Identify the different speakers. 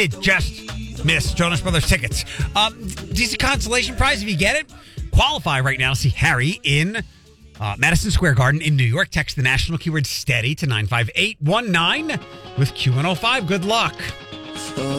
Speaker 1: It just missed Jonas Brothers tickets. DC consolation prize if you get it. Qualify right now to see Harry in Madison Square Garden in New York. Text the national keyword STEADY to 95819 with Q105. Good luck.